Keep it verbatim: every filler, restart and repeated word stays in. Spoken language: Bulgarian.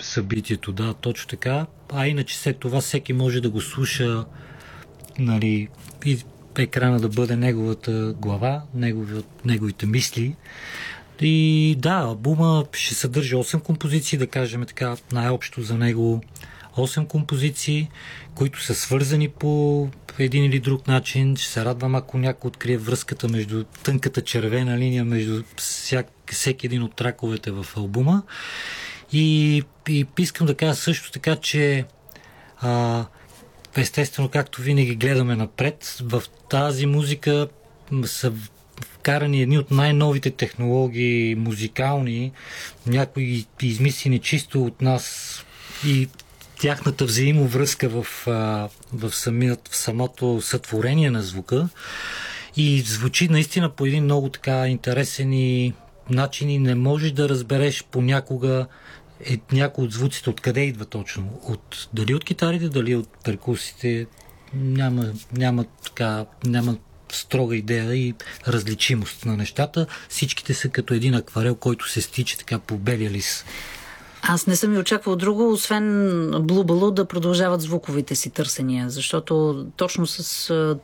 събитието, да, точно така. А иначе след това всеки може да го слуша, нали, и екрана да бъде неговата глава, негови, неговите мисли. И да, албума ще съдържа осем композиции, да кажем така, най-общо за него осем композиции, които са свързани по един или друг начин. Ще се радвам, ако някой открие връзката между тънката червена линия между всяк, всеки един от траковете в албума. И, и искам да кажа също така, че а, естествено, както винаги гледаме напред, в тази музика са вкарани едни от най-новите технологии музикални, някои измислени чисто от нас, и тяхната взаимовръзка в, в, самият, в самото сътворение на звука, и звучи наистина по един много така интересен и начин, и не можеш да разбереш понякога е, някои от звуците откъде идва точно. От, дали от китарите, дали от перкусите, няма, няма, така, няма строга идея и различимост на нещата. Всичките са като един акварел, който се стича така по белия лист. Аз не съм и очаквал друго, освен Blue Balloon, да продължават звуковите си търсения, защото точно с